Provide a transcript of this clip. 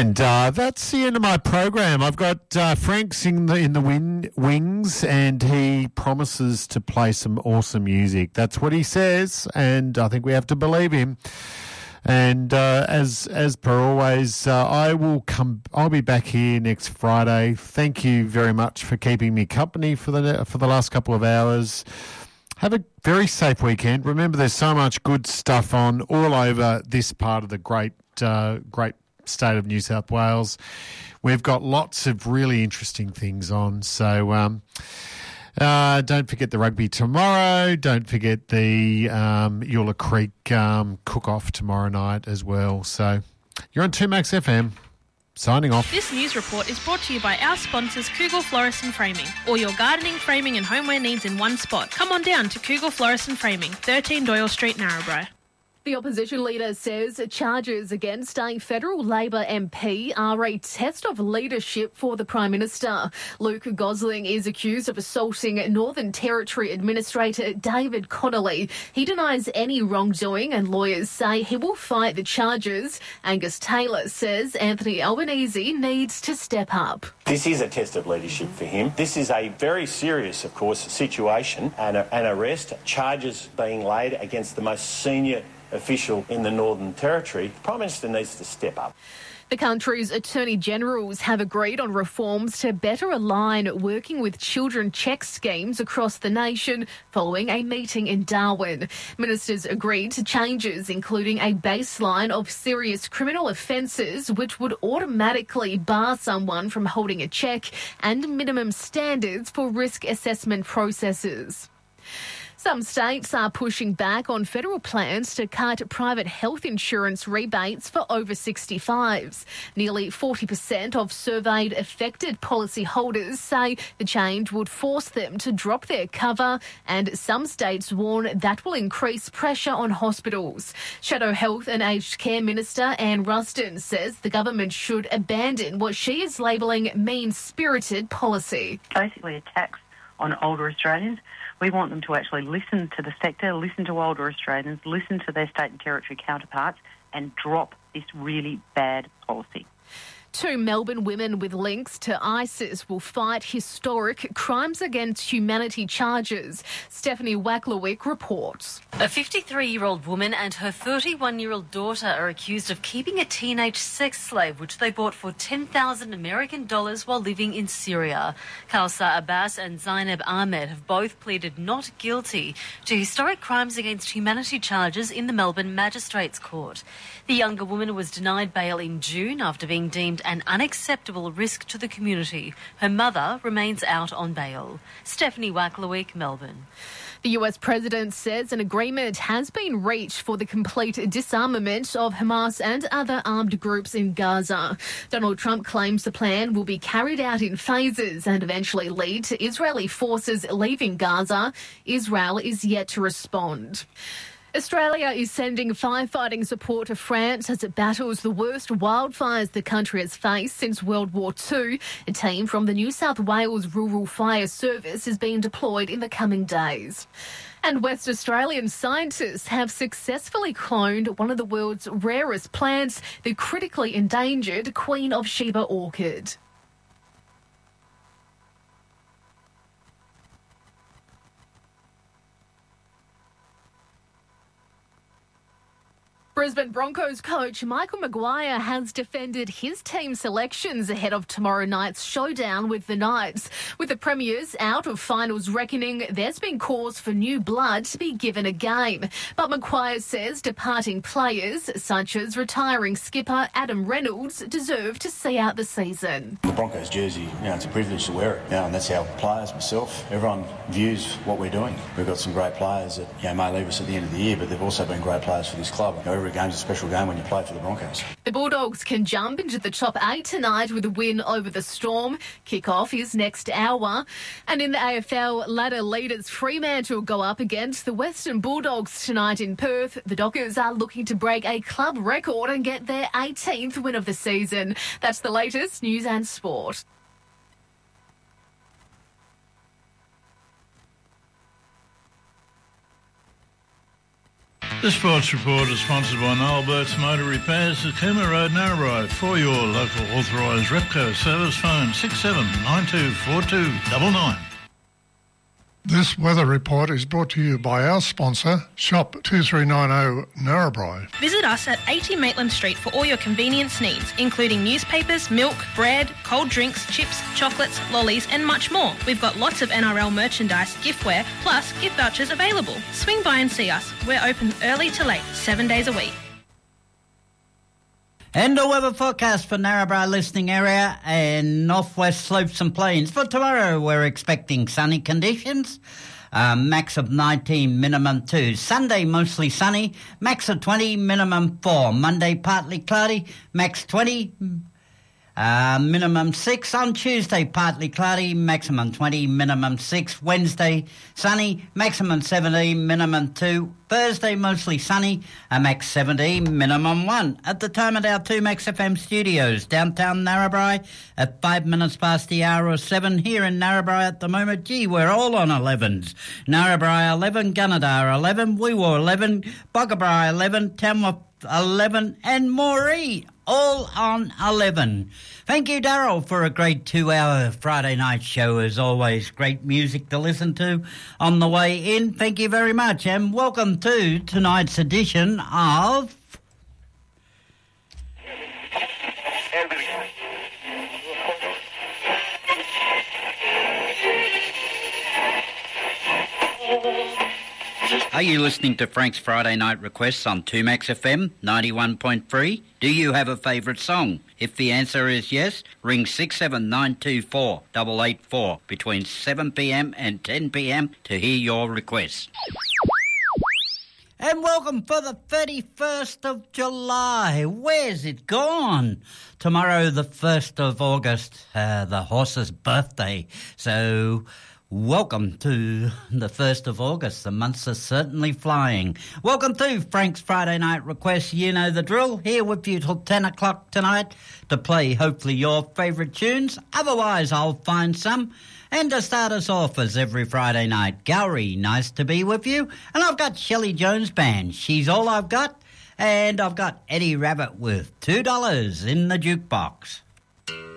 And that's the end of my program. I've got Frank singing in the wings, and he promises to play some awesome music. That's what he says, and I think we have to believe him. And as per always, I'll be back here next Friday. Thank you very much for keeping me company for the last couple of hours. Have a very safe weekend. Remember, there's so much good stuff on all over this part of the great state of New South Wales. We've got lots of really interesting things on. So don't forget the rugby tomorrow. Don't forget the Eula Creek cook-off tomorrow night as well. So you're on 2Max FM. Signing off. This news report is brought to you by our sponsors, Kugel Florist and Framing. All your gardening, framing and homeware needs in one spot. Come on down to Kugel Florist and Framing, 13 Doyle Street, Narrabri. The opposition leader says charges against a federal Labor MP are a test of leadership for the Prime Minister. Luke Gosling is accused of assaulting Northern Territory Administrator David Connolly. He denies any wrongdoing and lawyers say he will fight the charges. Angus Taylor says Anthony Albanese needs to step up. This is a test of leadership for him. This is a very serious, of course, situation and an arrest, charges being laid against the most senior official in the Northern Territory. The Prime Minister needs to step up. The country's Attorney Generals have agreed on reforms to better align working with children check schemes across the nation following a meeting in Darwin. Ministers agreed to changes including a baseline of serious criminal offences which would automatically bar someone from holding a check and minimum standards for risk assessment processes. Some states are pushing back on federal plans to cut private health insurance rebates for over 65s. Nearly 40% of surveyed affected policyholders say the change would force them to drop their cover, and some states warn that will increase pressure on hospitals. Shadow Health and Aged Care Minister Anne Ruston says the government should abandon what she is labelling mean-spirited policy. Basically a tax on older Australians. We want them to actually listen to the sector, listen to older Australians, listen to their state and territory counterparts and drop this really bad policy. Two Melbourne women with links to ISIS will fight historic crimes against humanity charges. Stephanie Wacklewick reports. A 53-year-old woman and her 31-year-old daughter are accused of keeping a teenage sex slave, which they bought for $10,000 American while living in Syria. Kausar Abbas and Zainab Ahmed have both pleaded not guilty to historic crimes against humanity charges in the Melbourne Magistrates Court. The younger woman was denied bail in June after being deemed an unacceptable risk to the community. Her mother remains out on bail. Stephanie Wacklewick, Melbourne. The US president says an agreement has been reached for the complete disarmament of Hamas and other armed groups in Gaza. Donald Trump claims the plan will be carried out in phases and eventually lead to Israeli forces leaving Gaza. Israel is yet to respond. Australia is sending firefighting support to France as it battles the worst wildfires the country has faced since World War II. A team from the New South Wales Rural Fire Service is being deployed in the coming days. And West Australian scientists have successfully cloned one of the world's rarest plants, the critically endangered Queen of Sheba orchid. Brisbane Broncos coach Michael Maguire has defended his team selections ahead of tomorrow night's showdown with the Knights. With the Premiers out of finals reckoning, there's been cause for new blood to be given a game. But Maguire says departing players, such as retiring skipper Adam Reynolds, deserve to see out the season. The Broncos jersey, it's a privilege to wear it, and that's how players, myself, everyone views what we're doing. We've got some great players that may leave us at the end of the year, but they've also been great players for this club. Every game's a special game when you play for the Broncos. The Bulldogs can jump into the top 8 tonight with a win over the Storm. Kick-off is next hour. And in the AFL, ladder leaders Fremantle go up against the Western Bulldogs tonight in Perth. The Dockers are looking to break a club record and get their 18th win of the season. That's the latest news and sport. This sports report is sponsored by Noel Burke's Motor Repairs at Cooma Road, Narrabri. For your local authorised Repco service, phone 67924299. This weather report is brought to you by our sponsor, Shop 2390 Narrabri. Visit us at 80 Maitland Street for all your convenience needs, including newspapers, milk, bread, cold drinks, chips, chocolates, lollies and much more. We've got lots of NRL merchandise, giftware, plus gift vouchers available. Swing by and see us. We're open early to late, 7 days a week. And the weather forecast for Narrabri listening area and northwest slopes and plains. For tomorrow, we're expecting sunny conditions. Max of 19, minimum 2. Sunday, mostly sunny. Max of 20, minimum 4. Monday, partly cloudy. Max 20, minimum 6. On Tuesday, partly cloudy. Maximum 20, minimum 6. Wednesday, sunny. Maximum 17, minimum 2. Thursday, mostly sunny, a max 17, minimum 1. At the time at our 2 Max FM studios, downtown Narrabri, at 5 minutes past the hour of 7. Here in Narrabri at the moment, gee, we're all on 11s. Narrabri 11, Gunnedah 11, Weewa 11, Boggabri 11, Tamworth 11, and Moree all on 11. Thank you, Daryl, for a great 2-hour Friday night show. As always, great music to listen to on the way in. Thank you very much, and welcome to tonight's edition of... Are you listening to Frank's Friday Night Requests on 2 Max FM 91.3? Do you have a favourite song? If the answer is yes, ring 67924 884 between 7pm and 10pm to hear your requests. And welcome for the 31st of July. Where's it gone? Tomorrow, the 1st of August, the horse's birthday. So... welcome to the 1st of August. The months are certainly flying. Welcome to Frank's Friday Night Requests. You know the drill. Here with you till 10 o'clock tonight to play hopefully your favourite tunes. Otherwise, I'll find some. And to start us off as every Friday night, Gowrie, nice to be with you. And I've got Shelley Jones Band. She's all I've got. And I've got Eddie Rabbitt with $2 in the jukebox.